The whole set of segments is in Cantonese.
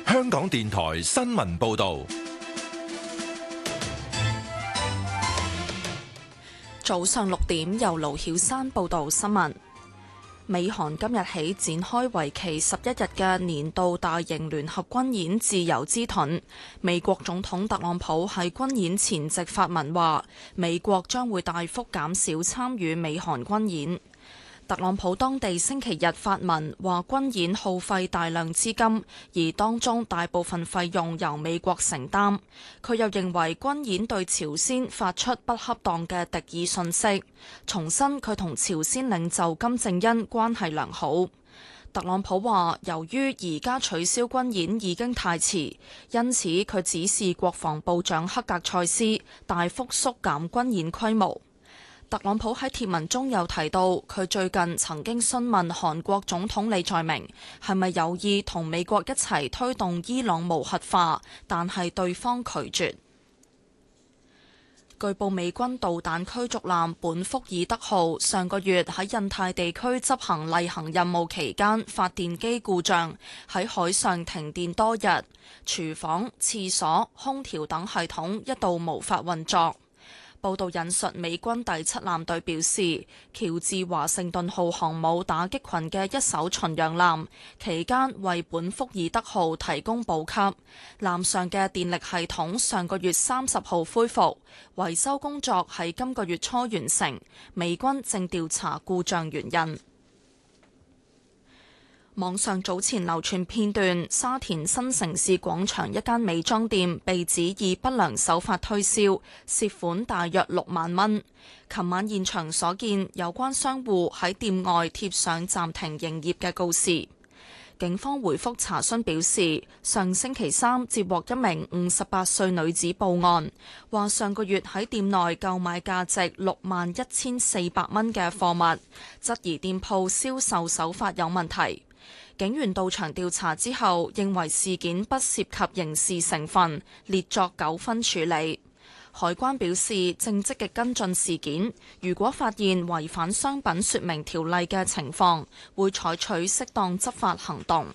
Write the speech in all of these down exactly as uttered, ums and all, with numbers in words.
香港電台新聞報道。 早上六點，由盧曉珊報道新聞。美韓今日起展開為期十一日嘅年度大型聯合軍演自由之盾。美國總統特朗普喺軍演前夕發文話，美國將會大幅減少參與美韓軍演。特朗普當地星期日發文話，軍演耗費大量資金，而當中大部分費用由美國承擔。佢又認為軍演對朝鮮發出不恰當嘅敵意訊息，重申佢同朝鮮領袖金正恩關係良好。特朗普話，由於而家取消軍演已經太遲，因此佢指示國防部長克格塞斯大幅縮減軍演規模。特朗普喺貼文中有提到，佢最近曾經詢問韓國總統李在明係咪有意同美國一齊推動伊朗無核化，但係對方拒絕。據報美軍導彈驅逐艦本福爾德號上個月喺印太地區執行例行任務期間發電機故障，喺海上停電多日，廚房、廁所、空調等系統一度無法運作。報道引述美軍第七艦隊表示，喬治華盛頓號航母打擊群嘅一艘巡洋艦期間為本福爾德號提供補給，艦上嘅電力系統上個月三十號恢復，維修工作喺今個月初完成，美軍正調查故障原因。網上早前流傳片段，沙田新城市廣場一間美妝店被指以不良手法推銷，涉款大約六萬蚊。琴晚現場所見，有關商戶喺店外貼上暫停營業嘅告示。警方回覆查詢表示，上星期三接獲一名五十八歲女子報案，話上個月喺店內購買價值六萬一千四百蚊嘅貨物，質疑店鋪銷售手法有問題。警員到場調查之後，認為事件不涉及刑事成分，列作糾紛處理。海關表示正積極跟進事件，如果發現違反商品說明條例嘅情況，會採取適當執法行動。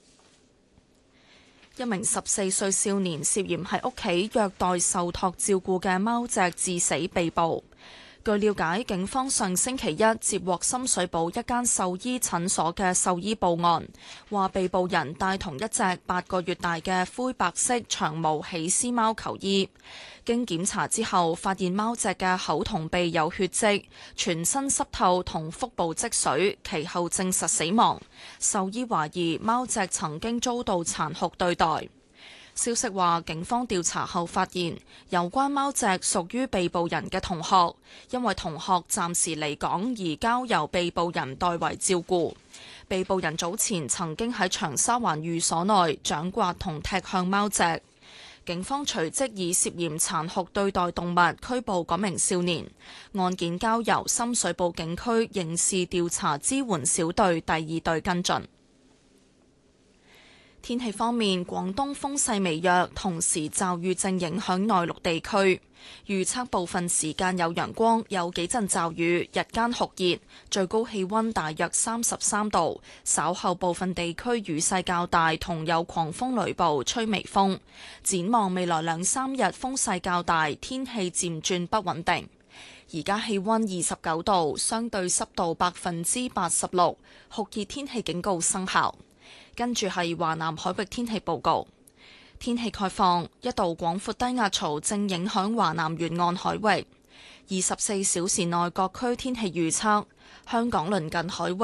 一名十四歲少年涉嫌喺屋企虐待受託照顧嘅貓隻致死被捕。據了解，警方上星期一接獲深水埗一間獸醫診所嘅獸醫報案，話被捕人帶同一隻八個月大嘅灰白色長毛喜斯貓求醫。經檢查之後，發現貓隻嘅口同鼻有血跡，全身濕透同腹部積水，其後證實死亡。獸醫懷疑貓隻曾經遭到殘酷對待。消息話，警方調查後發現，有關貓隻屬於被捕人嘅同學，因為同學暫時離港而交由被捕人代為照顧。被捕人早前曾經喺長沙灣寓所內掌摑同踢向貓隻。警方隨即以涉嫌殘酷對待動物拘捕嗰名少年，案件交由深水埗警區刑事調查支援小隊第二隊跟進。天氣方面，廣東風勢微弱，同時驟雨正影響內陸地區。預測部分時間有陽光，有幾陣驟雨，日間酷熱，最高氣溫大約三十三度。稍後部分地區雨勢較大，同有狂風雷暴，吹微風。展望未來兩三日風勢較大，天氣漸轉不穩定。而家氣溫二十九度，相對濕度百分之八十六，酷熱天氣警告生效。跟住係華南海域天氣報告。天氣概況，一道廣闊低壓槽正影響華南沿岸海域。二十四小時內各區天氣預測，香港鄰近海域